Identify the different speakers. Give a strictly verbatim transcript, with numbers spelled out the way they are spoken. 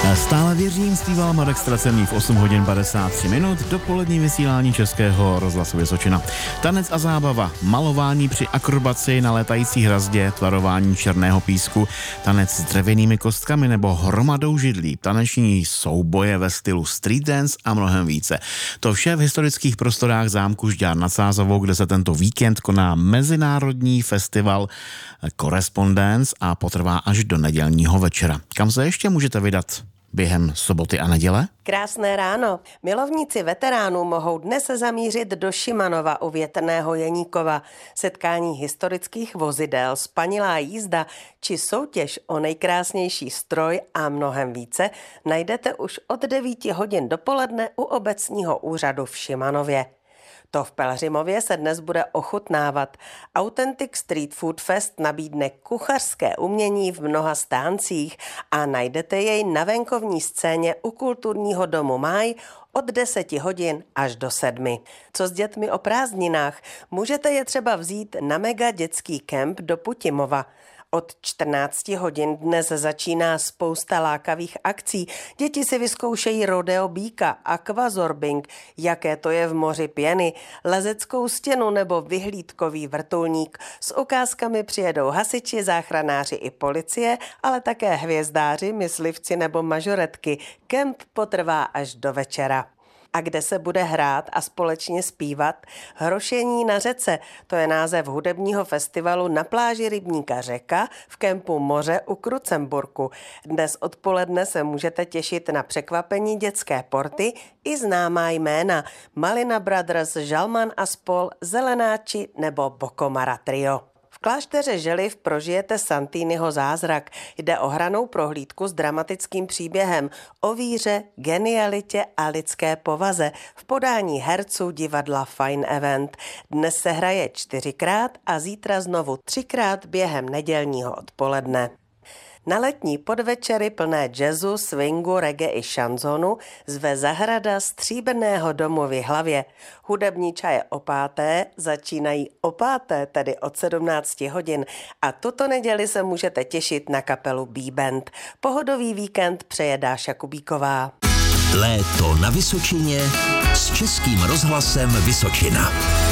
Speaker 1: Stále věřím, zpíval Marek Stracený v osm hodin padesát tři minut, dopolední vysílání Českého rozhlasu Vysočina. Tanec a zábava, malování při akrobaci na létající hrazdě, tvarování černého písku, tanec s dřevěnými kostkami nebo hromadou židlí, taneční souboje ve stylu street dance a mnohem více. To vše v historických prostorách zámku Žďár nad Sázavou, kde se tento víkend koná mezinárodní festival Correspondence a potrvá až do nedělního večera. Kam se ještě můžete vydat během soboty a neděle?
Speaker 2: Krásné ráno. Milovníci veteránů mohou dnes zamířit do Šimanova u Větrného Jeníkova. Setkání historických vozidel, spanilá jízda či soutěž o nejkrásnější stroj a mnohem více najdete už od devíti hodin dopoledne u obecního úřadu v Šimanově. To v Pelhřimově se dnes bude ochutnávat. Authentic Street Food Fest nabídne kuchařské umění v mnoha stáncích a najdete jej na venkovní scéně u kulturního domu Máj od deseti hodin až do sedmi. Co s dětmi o prázdninách? Můžete je třeba vzít na mega dětský kemp do Putimova. Od čtrnácti hodin dnes začíná spousta lákavých akcí. Děti si vyzkoušejí rodeo býka, aquazorbing, jaké to je v moři pěny, lezeckou stěnu nebo vyhlídkový vrtulník. S ukázkami přijedou hasiči, záchranáři i policie, ale také hvězdáři, myslivci nebo mažoretky. Kemp potrvá až do večera. A kde se bude hrát a společně zpívat? Hrošení na řece, to je název hudebního festivalu na pláži rybníka Řeka v kempu Moře u Krucemburku. Dnes odpoledne se můžete těšit na překvapení dětské porty i známá jména Malina Brothers, Žalman a spol, Zelenáči nebo Bokomara Trio. V klášteře Želiv prožijete Santiniho zázrak. Jde o hranou prohlídku s dramatickým příběhem o víře, genialitě a lidské povaze v podání herců divadla Fine Event. Dnes se hraje čtyřikrát a zítra znovu třikrát během nedělního odpoledne. Na letní podvečery plné jazzu, swingu, reggae i šanzonu zve zahrada Stříbrného domu v Jihlavě. Hudební čaje o páté začínají o páté, tedy od sedmnácti hodin a tuto neděli se můžete těšit na kapelu B-Band. Pohodový víkend přeje Dáša Kubíková.
Speaker 3: Léto na Vysočině s Českým rozhlasem Vysočina.